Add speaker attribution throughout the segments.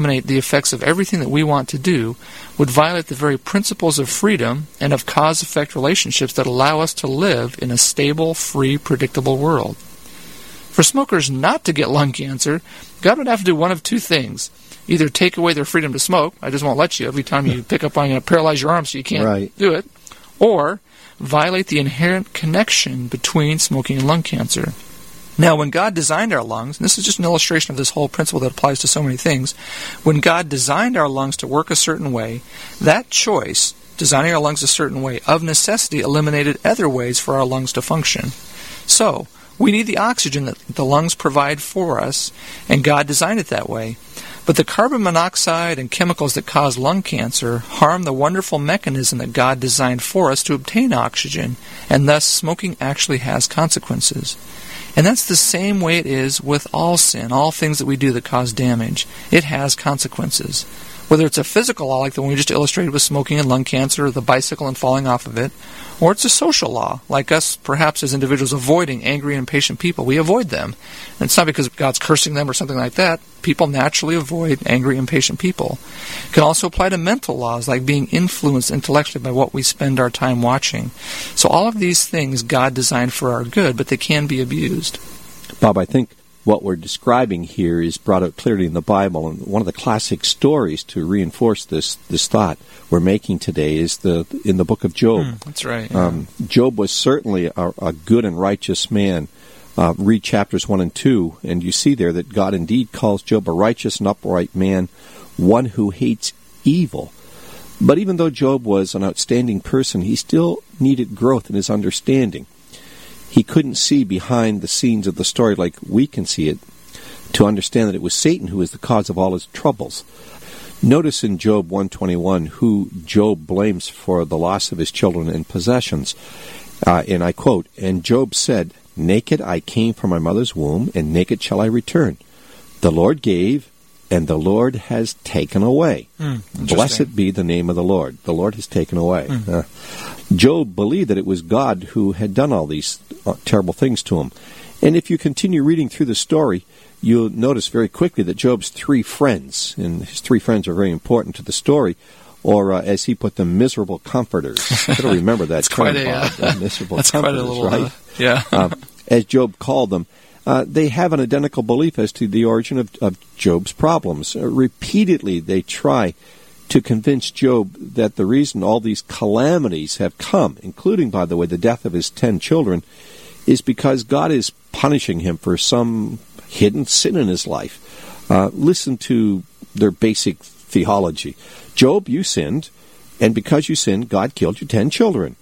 Speaker 1: eliminate the effects of everything that we want to do would violate the very principles of freedom and of cause-effect relationships that allow us to live in a stable, free, predictable world. For smokers not to get lung cancer, God would have to do one of two things. Either take away their freedom to smoke, I just won't let you. Every time you pick up on, I'm going to paralyze your arm so you can't do it. Or violate the inherent connection between smoking and lung cancer. Now, when God designed our lungs, and this is just an illustration of this whole principle that applies to so many things, when God designed our lungs to work a certain way, that choice, designing our lungs a certain way, of necessity eliminated other ways for our lungs to function. So, we need the oxygen that the lungs provide for us, and God designed it that way. But the carbon monoxide and chemicals that cause lung cancer harm the wonderful mechanism that God designed for us to obtain oxygen, and thus smoking actually has consequences. And that's the same way it is with all sin, all things that we do that cause damage. It has consequences. Whether it's a physical law, like the one we just illustrated with smoking and lung cancer, or the bicycle and falling off of it, or it's a social law, like us perhaps as individuals avoiding angry and impatient people. We avoid them. And it's not because God's cursing them or something like that. People naturally avoid angry, impatient people. It can also apply to mental laws, like being influenced intellectually by what we spend our time watching. So all of these things God designed for our good, but they can be abused.
Speaker 2: Bob, I think what we're describing here is brought out clearly in the Bible, and one of the classic stories to reinforce this thought we're making today is in the book of Job.
Speaker 1: That's right. Yeah.
Speaker 2: Job was certainly a good and righteous man. Read chapters 1 and 2, and you see there that God indeed calls Job a righteous and upright man, one who hates evil. But even though Job was an outstanding person, he still needed growth in his understanding. He couldn't see behind the scenes of the story like we can see it to understand that it was Satan who was the cause of all his troubles. Notice in Job 1:21 who Job blames for the loss of his children and possessions. And I quote, "And Job said, 'Naked I came from my mother's womb, and naked shall I return. The Lord gave, and the Lord has taken away. Blessed be the name of the Lord. The Lord has taken away.'" Job believed that it was God who had done all these terrible things to him. And if you continue reading through the story, you'll notice very quickly that Job's three friends, and his three friends are very important to the story, or as he put them, miserable comforters. I don't remember that term, Bob, miserable
Speaker 1: that's
Speaker 2: comforters,
Speaker 1: quite a little,
Speaker 2: right?
Speaker 1: Yeah.
Speaker 2: As Job called them, they have an identical belief as to the origin of Job's problems. Repeatedly, they try to convince Job that the reason all these calamities have come, including, by the way, the death of his 10 children, is because God is punishing him for some hidden sin in his life. Listen to their basic theology. Job, you sinned, and because you sinned, God killed your 10 children.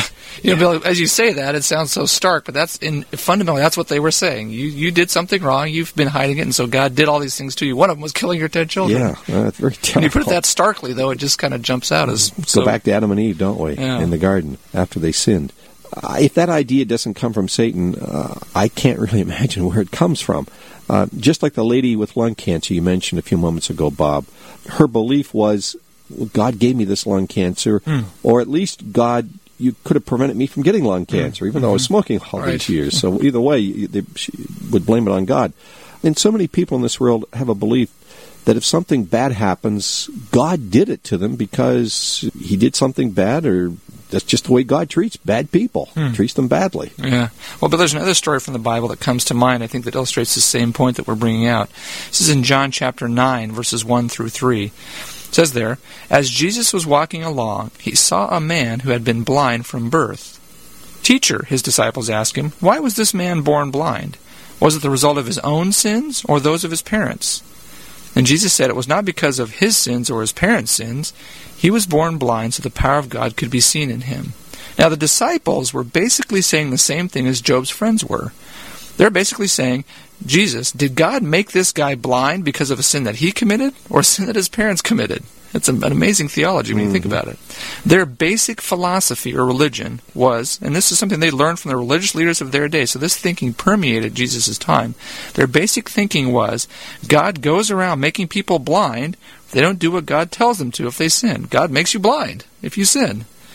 Speaker 1: Bill, as you say that, it sounds so stark, but fundamentally that's what they were saying. You did something wrong, you've been hiding it, and so God did all these things to you. One of them was killing your 10 children.
Speaker 2: Yeah, that's very terrible.
Speaker 1: When you put it that starkly, though, it just kind of jumps out as...
Speaker 2: Go back to Adam and Eve, don't we, in the garden, after they sinned. If that idea doesn't come from Satan, I can't really imagine where it comes from. Just like the lady with lung cancer you mentioned a few moments ago, Bob, her belief was, God gave me this lung cancer, or at least God... you could have prevented me from getting lung cancer, even though I was smoking all these years. So either way, she would blame it on God. And so many people in this world have a belief that if something bad happens, God did it to them because he did something bad, or that's just the way God treats bad people, treats them badly.
Speaker 1: Yeah. Well, but there's another story from the Bible that comes to mind, I think, that illustrates the same point that we're bringing out. This is in John chapter 9, verses 1 through 3. It says there, "As Jesus was walking along, he saw a man who had been blind from birth. 'Teacher,' his disciples asked him, 'why was this man born blind? Was it the result of his own sins or those of his parents?' And Jesus said it was not because of his sins or his parents' sins. He was born blind so the power of God could be seen in him." Now the disciples were basically saying the same thing as Job's friends were. They're basically saying, Jesus, did God make this guy blind because of a sin that he committed or a sin that his parents committed? It's an amazing theology when you think about it. Their basic philosophy or religion was, and this is something they learned from the religious leaders of their day, so this thinking permeated Jesus' time. Their basic thinking was, God goes around making people blind if they don't do what God tells them to if they sin. God makes you blind if you sin.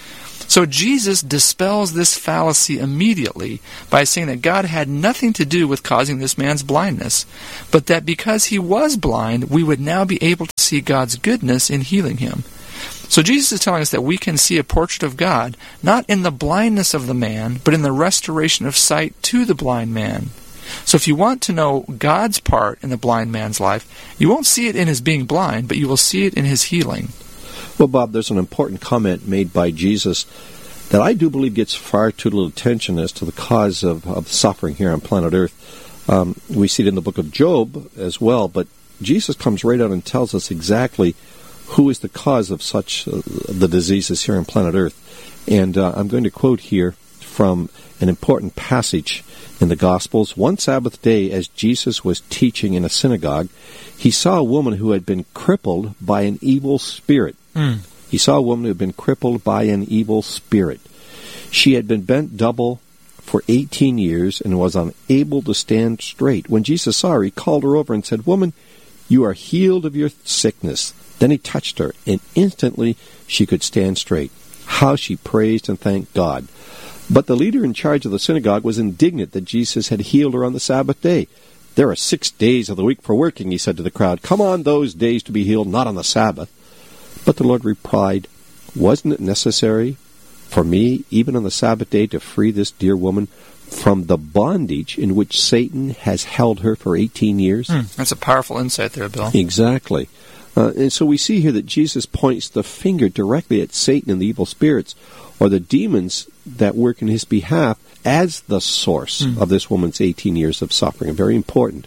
Speaker 1: So Jesus dispels this fallacy immediately by saying that God had nothing to do with causing this man's blindness, but that because he was blind, we would now be able to see God's goodness in healing him. So Jesus is telling us that we can see a portrait of God, not in the blindness of the man, but in the restoration of sight to the blind man. So if you want to know God's part in the blind man's life, you won't see it in his being blind, but you will see it in his healing.
Speaker 2: Well, Bob, there's an important comment made by Jesus that I do believe gets far too little attention as to the cause of suffering here on planet Earth. We see it in the book of Job as well, but Jesus comes right out and tells us exactly who is the cause of such the diseases here on planet Earth. And I'm going to quote here from an important passage in the Gospels. One Sabbath day, as Jesus was teaching in a synagogue, he saw a woman who had been crippled by an evil spirit. He saw a woman who had been crippled by an evil spirit. She had been bent double for 18 years and was unable to stand straight. When Jesus saw her, he called her over and said, "Woman, you are healed of your sickness." Then he touched her, and instantly she could stand straight. How she praised and thanked God. But the leader in charge of the synagogue was indignant that Jesus had healed her on the Sabbath day. "There are 6 days of the week for working," he said to the crowd. "Come on those days to be healed, not on the Sabbath." But the Lord replied, "Wasn't it necessary for me, even on the Sabbath day, to free this dear woman from the bondage in which Satan has held her for 18 years?
Speaker 1: That's a powerful insight there, Bill.
Speaker 2: Exactly. And so we see here that Jesus points the finger directly at Satan and the evil spirits, or the demons that work in his behalf, as the source of this woman's 18 years of suffering. Very important.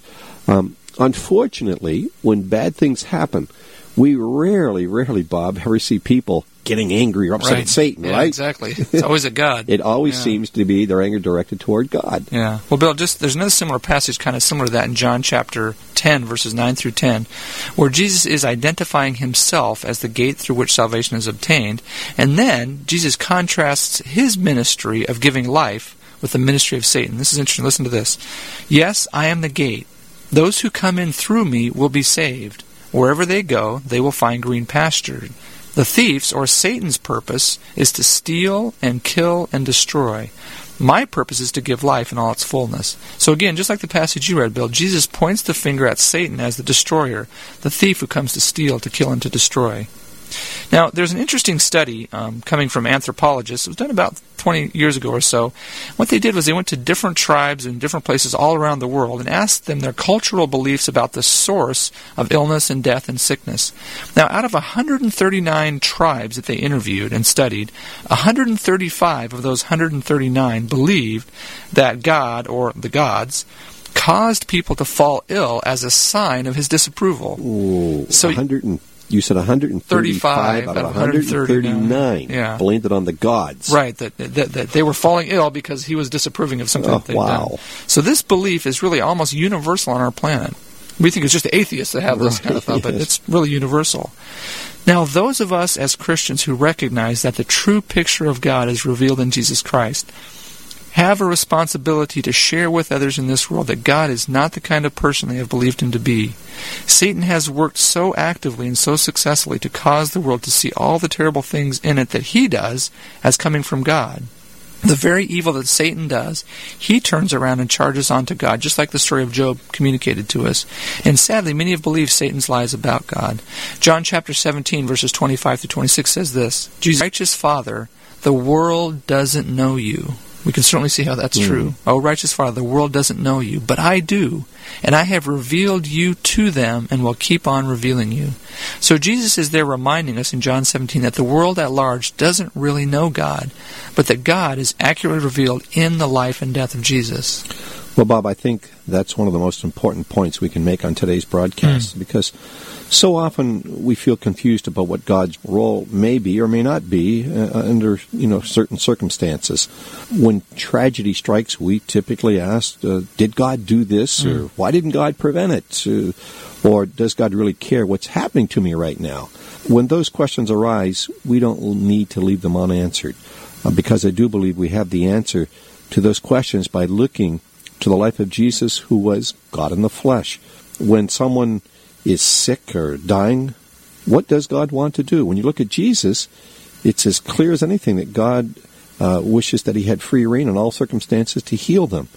Speaker 2: Unfortunately, when bad things happen, we rarely, Bob, ever see people getting angry or upset at Satan,
Speaker 1: yeah,
Speaker 2: right?
Speaker 1: Exactly. It's always at God.
Speaker 2: It always seems to be their anger directed toward God.
Speaker 1: Yeah. Well, Bill, there's another similar passage kind of similar to that in John chapter 10, verses 9 through 10, where Jesus is identifying himself as the gate through which salvation is obtained, and then Jesus contrasts his ministry of giving life with the ministry of Satan. This is interesting. Listen to this. "Yes, I am the gate. Those who come in through me will be saved. Wherever they go, they will find green pasture. The thief's, or Satan's, purpose is to steal and kill and destroy. My purpose is to give life in all its fullness." So again, just like the passage you read, Bill, Jesus points the finger at Satan as the destroyer, the thief who comes to steal, to kill, and to destroy. Now, there's an interesting study coming from anthropologists. It was done about 20 years ago or so. What they did was they went to different tribes in different places all around the world and asked them their cultural beliefs about the source of illness and death and sickness. Now, out of 139 tribes that they interviewed and studied, 135 of those 139 believed that God, or the gods, caused people to fall ill as a sign of his disapproval.
Speaker 2: Ooh, so you said 135 out of 139 blamed it on the gods.
Speaker 1: Right, that they were falling ill because he was disapproving of something that they'd done. So this belief is really almost universal on our planet. We think it's just the atheists that have this kind of thought, but it's really universal. Now, those of us as Christians who recognize that the true picture of God is revealed in Jesus Christ have a responsibility to share with others in this world that God is not the kind of person they have believed him to be. Satan has worked so actively and so successfully to cause the world to see all the terrible things in it that he does as coming from God. The very evil that Satan does, he turns around and charges on to God, just like the story of Job communicated to us. And sadly, many have believed Satan's lies about God. John chapter 17, verses 25 through 26 says this, "Jesus, righteous Father, the world doesn't know you." We can certainly see how that's true. "Oh, righteous Father, the world doesn't know you, but I do, and I have revealed you to them and will keep on revealing you." So Jesus is there reminding us in John 17 that the world at large doesn't really know God, but that God is accurately revealed in the life and death of Jesus.
Speaker 2: Well, Bob, I think that's one of the most important points we can make on today's broadcast, because so often we feel confused about what God's role may be or may not be under certain circumstances. When tragedy strikes, we typically ask, did God do this? Or why didn't God prevent it? Or does God really care what's happening to me right now? When those questions arise, we don't need to leave them unanswered, because I do believe we have the answer to those questions by looking to the life of Jesus, who was God in the flesh. When someone is sick or dying, what does God want to do? When you look at Jesus, it's as clear as anything that God wishes that he had free rein in all circumstances to heal them.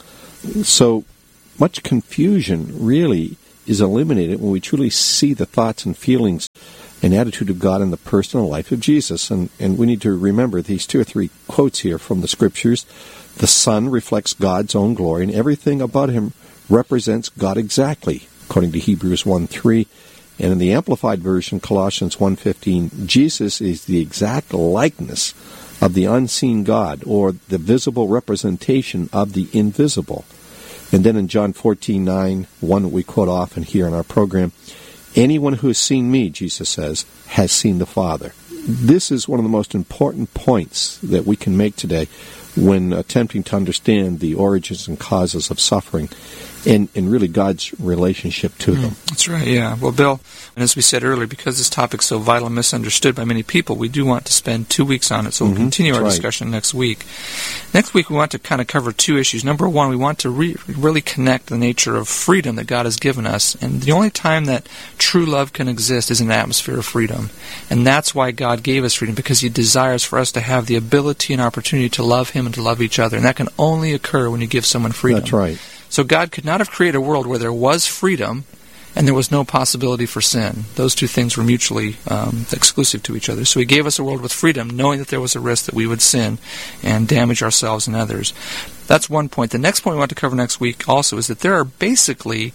Speaker 2: So much confusion really is eliminated when we truly see the thoughts and feelings and attitude of God in the personal life of Jesus. And we need to remember these 2 or 3 quotes here from the Scriptures. The Son reflects God's own glory, and everything about him represents God exactly, according to Hebrews 1:3. And in the Amplified Version, Colossians 1:15, Jesus is the exact likeness of the unseen God, or the visible representation of the invisible. And then in John 14:9, one that we quote often here in our program, anyone who has seen me, Jesus says, has seen the Father. This is one of the most important points that we can make today when attempting to understand the origins and causes of suffering and really God's relationship to them.
Speaker 1: That's right, yeah. Well, Bill, and as we said earlier, because this topic's so vital and misunderstood by many people, we do want to spend 2 weeks on it, so we'll continue our discussion next week. Next week, we want to kind of cover 2 issues. Number one, we want to really connect the nature of freedom that God has given us, and the only time that true love can exist is in an atmosphere of freedom. And that's why God gave us freedom, because he desires for us to have the ability and opportunity to love him and to love each other, and that can only occur when you give someone freedom.
Speaker 2: That's right.
Speaker 1: So God could not have created a world where there was freedom and there was no possibility for sin. Those 2 things were mutually exclusive to each other. So he gave us a world with freedom, knowing that there was a risk that we would sin and damage ourselves and others. That's one point. The next point we want to cover next week also is that there are basically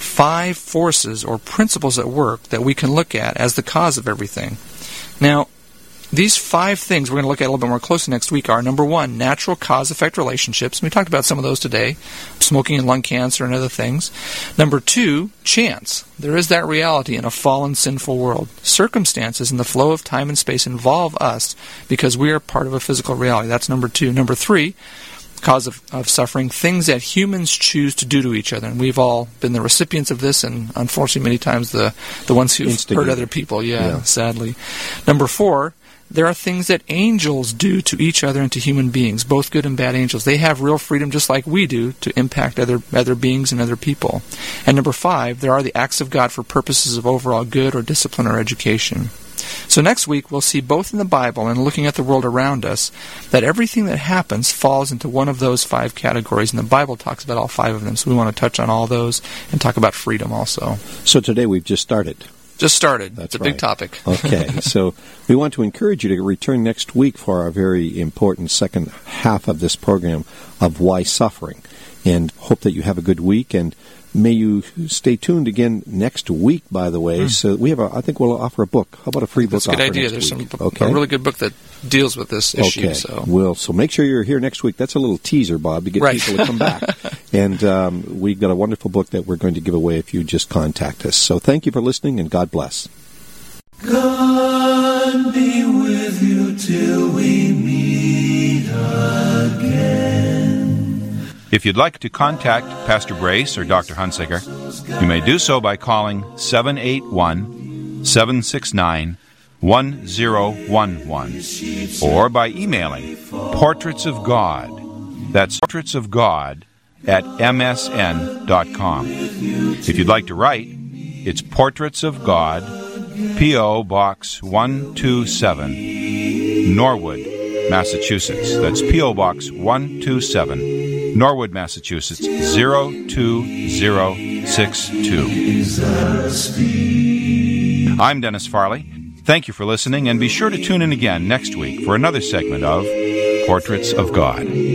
Speaker 1: 5 forces or principles at work that we can look at as the cause of everything. Now, these 5 things we're going to look at a little bit more closely next week are, number 1, natural cause-effect relationships. And we talked about some of those today, smoking and lung cancer and other things. Number 2, chance. There is that reality in a fallen, sinful world. Circumstances in the flow of time and space involve us because we are part of a physical reality. That's number 2. Number 3, cause of suffering, things that humans choose to do to each other. And we've all been the recipients of this, and unfortunately many times the ones who hurt other people, sadly. Number 4, there are things that angels do to each other and to human beings, both good and bad angels. They have real freedom just like we do to impact other beings and other people. And number 5, there are the acts of God for purposes of overall good or discipline or education. So next week we'll see both in the Bible and looking at the world around us that everything that happens falls into one of those 5 categories, and the Bible talks about all 5 of them. So we want to touch on all those and talk about freedom also.
Speaker 2: So today we've just started.
Speaker 1: It's a big topic.
Speaker 2: Okay, so we want to encourage you to return next week for our very important second half of this program of Why Suffering. And hope that you have a good week, and may you stay tuned again next week, by the way. So we have I think we'll offer a book. How about a free book offer next week?
Speaker 1: That's a good idea. There's a really good book that deals with this issue.
Speaker 2: Okay, so make sure you're here next week. That's a little teaser, Bob, to get people to come back. And we've got a wonderful book that we're going to give away if you just contact us. So thank you for listening, and God bless.
Speaker 3: God be with you till we meet again.
Speaker 4: If you'd like to contact Pastor Brace or Dr. Hunsaker, you may do so by calling 781-769-1011 or by emailing Portraits of God. That's Portraits of God @msn.com. If you'd like to write, it's Portraits of God, P.O. Box 127, Norwood, Massachusetts. That's P.O. Box 127, Norwood, Massachusetts, 02062. I'm Dennis Farley. Thank you for listening, and be sure to tune in again next week for another segment of Portraits of God.